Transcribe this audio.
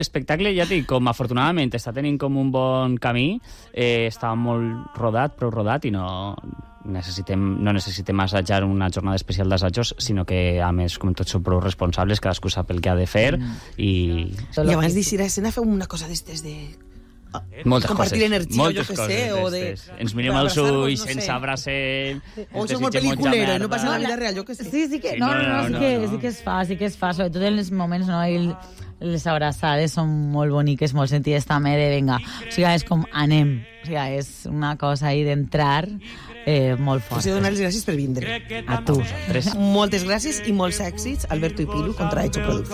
L'espectacle, ja et dic, com afortunadament està tenint com un bon camí, està molt rodat, prou rodat, i no necessitem assajar una jornada especial d'assajos, sinó que, a més, com tots són prou responsables, cadascú sap el que ha de fer, i abans d'eixir a escena fem una cosa d'estes de... moltes compartir coses, energia, moltes jo què coses sé, o de... ens mirem als ulls, ens abracem, o som molt pel·liculero i no passa la vida real, jo què sé. Sí que... No, sí que es fa, sobretot en els moments, no, les abraçades són molt boniques, molt sentides també de venga, o sigui, és com anem, o sigui, és una cosa ahí d'entrar molt fort. Us he de donar les gràcies per vindre. A tu. Moltes gràcies i molts èxits, Alberto i Pilu, contra Hecho Producción.